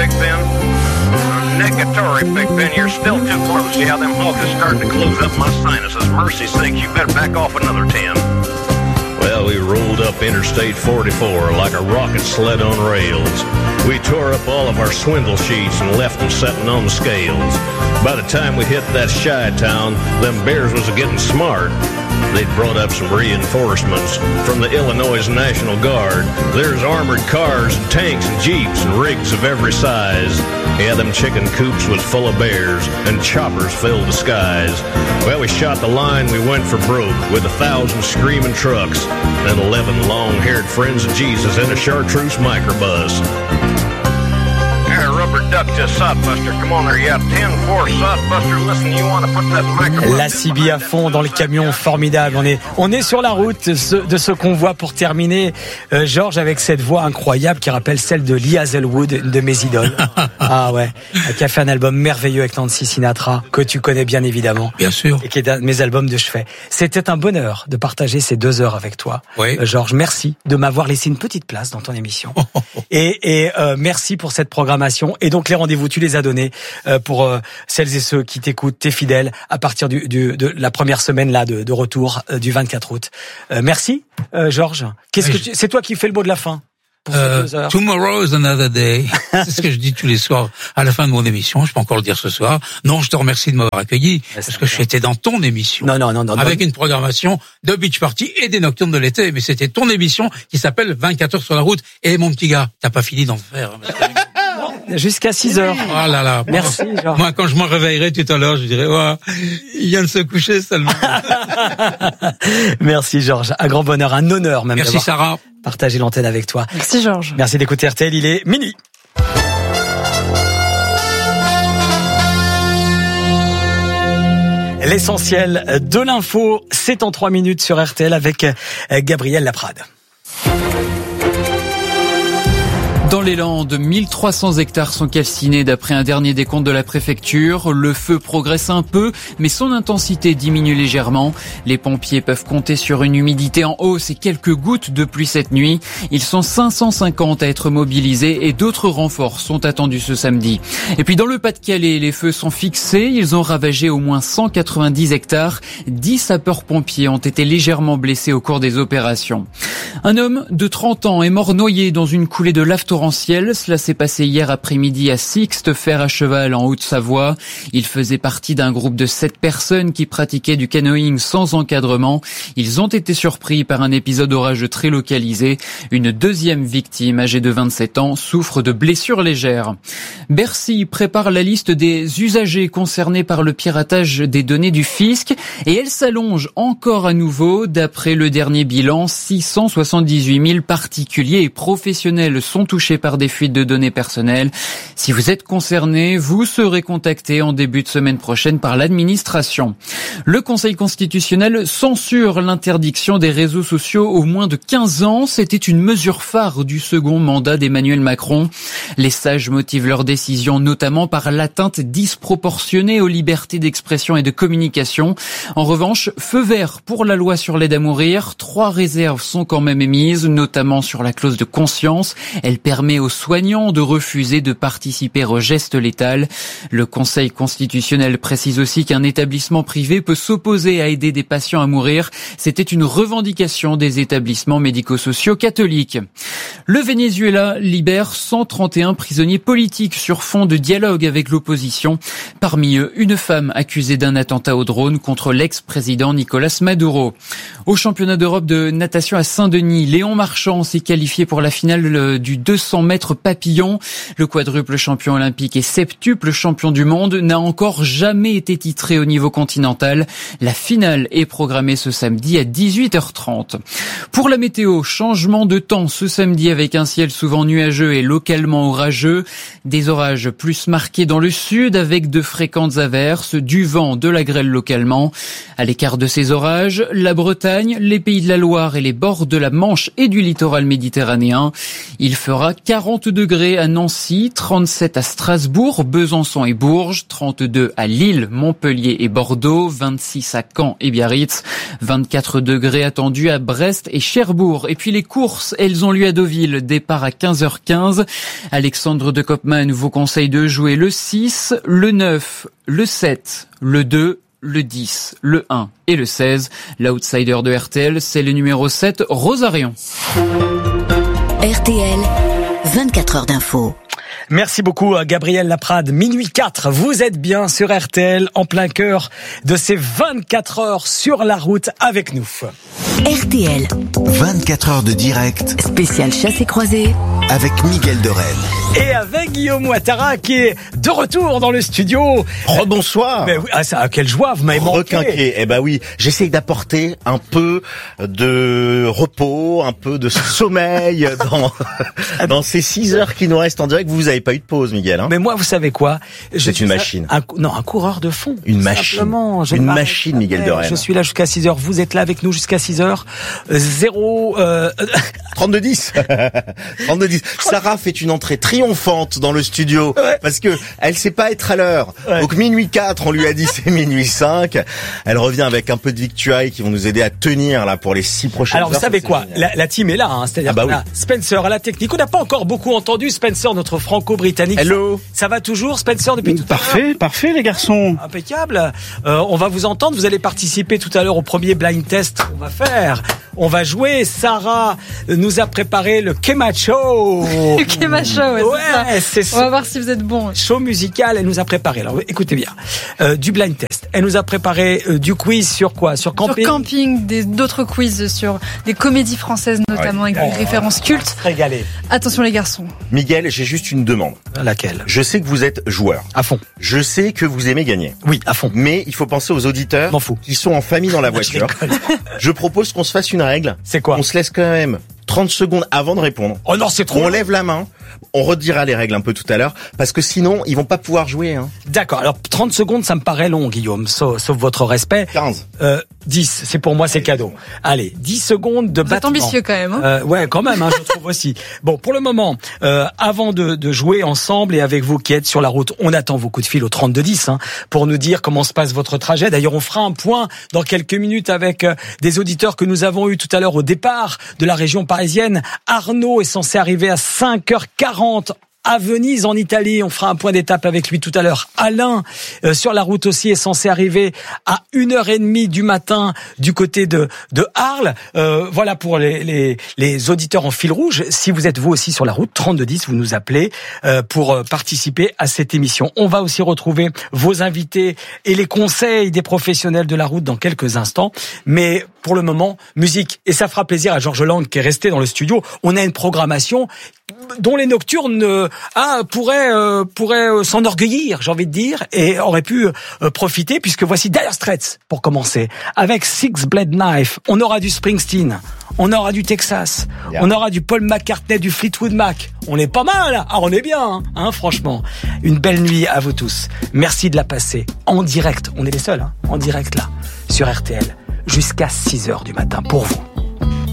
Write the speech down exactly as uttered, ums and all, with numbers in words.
Pigpen. Negatory, Pigpen, you're still too close. Yeah, them hawks is starting to close up my sinuses. Mercy sakes, you better back off another ten. Well, we rolled up Interstate forty-four like a rocket sled on rails. We tore up all of our swindle sheets and left them setting on the scales. By the time we hit that Chi-town, them bears was getting smart. They'd brought up some reinforcements from the Illinois National Guard. There's armored cars and tanks and jeeps and rigs of every size. Yeah, them chicken coops was full of bears and choppers filled the skies. Well, we shot the line, we went for broke with a thousand screaming trucks and eleven long-haired friends of Jesus in a chartreuse microbus. Duck to Sodbuster. Come on there, yeah, ten four Sodbuster. Listen, you want to put that microphone. La C B à fond dans le camion, formidable. On est, on est sur la route de ce, de ce convoi pour terminer. Euh, Georges avec cette voix incroyable qui rappelle celle de Lee Hazelwood, de mes idoles. Ah ouais, qui a fait un album merveilleux avec Nancy Sinatra, que tu connais bien évidemment. Bien sûr. Et qui est un de mes albums de chevet. C'était un bonheur de partager ces deux heures avec toi. Oui. Euh, Georges, merci de m'avoir laissé une petite place dans ton émission. et et euh, merci pour cette programmation. Et donc les rendez-vous, tu les as donnés euh, pour euh, celles et ceux qui t'écoutent, tes fidèles, à partir du, du, de la première semaine là de, de retour euh, du vingt-quatre août. Euh, merci, euh, Georges. Qu'est-ce que tu, c'est toi qui fais le mot de la fin pour euh, ces deux heures. Tomorrow is another day. C'est ce que je dis tous les soirs à la fin de mon émission. Je peux encore le dire ce soir. Non, je te remercie de m'avoir accueilli ouais, parce que j'étais dans ton émission. Non, non, non, non. Avec non. une programmation de Beach Party et des Nocturnes de l'été. Mais c'était ton émission qui s'appelle vingt-quatre heures sur la route. Et mon petit gars, t'as pas fini d'en faire. Jusqu'à six heures. Oh là là. Merci, Georges. Moi, quand je me réveillerai tout à l'heure, je dirais, ouais, il vient de se coucher seulement. Merci, Georges. Un grand bonheur, un honneur même. Merci, Sarah. Partager l'antenne avec toi. Merci, Georges. Merci d'écouter R T L. Il est minuit. L'essentiel de l'info, c'est en trois minutes sur R T L avec Gabriel Laprade. Dans les Landes, mille trois cents hectares sont calcinés d'après un dernier décompte de la préfecture. Le feu progresse un peu, mais son intensité diminue légèrement. Les pompiers peuvent compter sur une humidité en hausse et quelques gouttes de pluie cette nuit. Ils sont cinq cent cinquante à être mobilisés et d'autres renforts sont attendus ce samedi. Et puis dans le Pas-de-Calais, les feux sont fixés. Ils ont ravagé au moins cent quatre-vingt-dix hectares. dix sapeurs-pompiers ont été légèrement blessés au cours des opérations. Un homme de trente ans est mort noyé dans une coulée de lave torrentielle. Cela s'est passé hier après-midi à Sixte, fer à cheval en Haute-Savoie. Il faisait partie d'un groupe de sept personnes qui pratiquaient du canoëing sans encadrement. Ils ont été surpris par un épisode orageux très localisé. Une deuxième victime, âgée de vingt-sept ans, souffre de blessures légères. Bercy prépare la liste des usagers concernés par le piratage des données du fisc et elle s'allonge encore à nouveau. D'après le dernier bilan, six cent soixante-dix-huit mille particuliers et professionnels sont touchés par des fuites de données personnelles. Si vous êtes concerné, vous serez contacté en début de semaine prochaine par l'administration. Le Conseil constitutionnel censure l'interdiction des réseaux sociaux aux moins de quinze ans. C'était une mesure phare du second mandat d'Emmanuel Macron. Les sages motivent leur décision notamment par l'atteinte disproportionnée aux libertés d'expression et de communication. En revanche, feu vert pour la loi sur l'aide à mourir. Trois réserves sont quand même émises, notamment sur la clause de conscience. Elle permet aux soignants de refuser de participer au geste létal. Le Conseil constitutionnel précise aussi qu'un établissement privé peut s'opposer à aider des patients à mourir. C'était une revendication des établissements médico-sociaux catholiques. Le Venezuela libère cent trente et un prisonniers politiques sur fond de dialogue avec l'opposition. Parmi eux, une femme accusée d'un attentat au drone contre l'ex-président Nicolás Maduro. Au championnat d'Europe de natation à Saint-Denis, Léon Marchand s'est qualifié pour la finale du deux cents mètres papillon. Le quadruple champion olympique et septuple champion du monde n'a encore jamais été titré au niveau continental. La finale est programmée ce samedi à dix-huit heures trente. Pour la météo, changement de temps ce samedi avec un ciel souvent nuageux et localement orageux. Des orages plus marqués dans le sud avec de fréquentes averses, du vent, de la grêle localement. À l'écart de ces orages, la Bretagne, les Pays de la Loire et les bords de la Manche et du littoral méditerranéen. Il fera quarante degrés à Nancy, trente-sept à Strasbourg, Besançon et Bourges, trente-deux à Lille, Montpellier et Bordeaux, vingt-six à Caen et Biarritz, vingt-quatre degrés attendus à Brest et Cherbourg. Et puis les courses, elles ont lieu à Deauville, départ à quinze heures quinze. Alexandre de Koopman vous conseille de jouer le six, le neuf, le sept, le deux, le dix, le un et le seize. L'outsider de R T L, c'est le numéro sept, Rosarion. R T L, vingt-quatre heures d'info. Merci beaucoup à Gabriel Laprade. Minuit quatre, vous êtes bien sur R T L, en plein cœur de ces vingt-quatre heures sur la route avec nous. R T L, vingt-quatre heures de direct, spécial chassé croisé, avec Miguel de Rennes. Et avec Guillaume Ouattara qui est de retour dans le studio. Rebonsoir. Mais oui, ah, ça, quelle joie, vous m'avez manqué. Requinqué. Eh ben oui, j'essaye d'apporter un peu de repos, un peu de sommeil dans dans ces six heures qui nous restent en direct. Vous vous avez pas eu de pause, Miguel, hein? Mais moi, vous savez quoi? Je C'est une machine. Un, non, un coureur de fond. Une machine. Simplement, je une m'arrête machine, Miguel de Rennes. Je suis là jusqu'à six heures. Vous êtes là avec nous jusqu'à six heures. Zéro, euh... trente-deux dix. trente-deux dix. Sarah fait une entrée triomphante dans le studio. Ouais. Parce que elle sait pas être à l'heure. Ouais. Donc minuit quatre, on lui a dit c'est minuit cinq. Elle revient avec un peu de victuailles qui vont nous aider à tenir là pour les six prochaines heures. Alors vous savez quoi, la, la team est là, hein, c'est-à-dire Ah bah qu'on oui. a Spencer à la technique. On n'a pas encore beaucoup entendu Spencer, notre franco-britannique. Hello. Ça va toujours, Spencer, depuis tout à l'heure? Parfait, parfait les garçons. Impeccable. Euh, on va vous entendre. Vous allez participer tout à l'heure au premier blind test qu'on va faire. On va jouer. Sarah nous a préparé le Kemacho. Le Kemacho, ouais, Ouais, c'est c'est ça. On va voir si vous êtes bon. Show musical, elle nous a préparé. Alors écoutez bien, euh, du blind test. Elle nous a préparé euh, du quiz sur quoi? Sur camping. Sur camping, des, d'autres quiz sur des comédies françaises notamment, Ouais. avec des références cultes. Régalé. Attention les garçons. Miguel, j'ai juste une demande. Laquelle? Je sais que vous êtes joueur. À fond. Je sais que vous aimez gagner. Oui, à fond. Mais il faut penser aux auditeurs M'en fous. qui sont en famille dans la voiture. Je rigole. Je propose qu'on se fasse une règle. C'est quoi? On se laisse quand même trente secondes avant de répondre. Oh non, c'est trop. On lève la main. On redira les règles un peu tout à l'heure, parce que sinon, ils vont pas pouvoir jouer. Hein. D'accord. Alors trente secondes, ça me paraît long, Guillaume, sauf, sauf votre respect. quinze. Euh, dix, c'est pour moi, c'est cadeau. Allez, dix secondes de Vous êtes battement. ambitieux quand même. Hein Euh, ouais, quand même, hein, je trouve aussi. Bon, pour le moment, euh, avant de, de jouer ensemble et avec vous qui êtes sur la route, on attend vos coups de fil au trente-deux dix hein, pour nous dire comment se passe votre trajet. D'ailleurs, on fera un point dans quelques minutes avec euh, des auditeurs que nous avons eus tout à l'heure au départ de la région parisienne. Arnaud est censé arriver à cinq heures quarante à Venise en Italie. On fera un point d'étape avec lui tout à l'heure. Alain, euh, sur la route aussi, est censé arriver à une heure trente du matin du côté de, de Arles. Euh, voilà pour les, les, les auditeurs en fil rouge. Si vous êtes vous aussi sur la route, trente-deux dix, vous nous appelez euh, pour euh, participer à cette émission. On va aussi retrouver vos invités et les conseils des professionnels de la route dans quelques instants. Mais pour le moment, musique. Et ça fera plaisir à Georges Lang qui est resté dans le studio. On a une programmation dont les nocturnes euh, ah, pourraient, euh, pourraient euh, s'enorgueillir, j'ai envie de dire, et auraient pu euh, profiter, puisque voici Dire Straits pour commencer. Avec Six Blade Knife, on aura du Springsteen, on aura du Texas, yeah. On aura du Paul McCartney, du Fleetwood Mac. On est pas mal, ah, on est bien, hein, hein, franchement. Une belle nuit à vous tous. Merci de la passer en direct. On est les seuls, hein, en direct là, sur R T L, jusqu'à six heures du matin pour vous.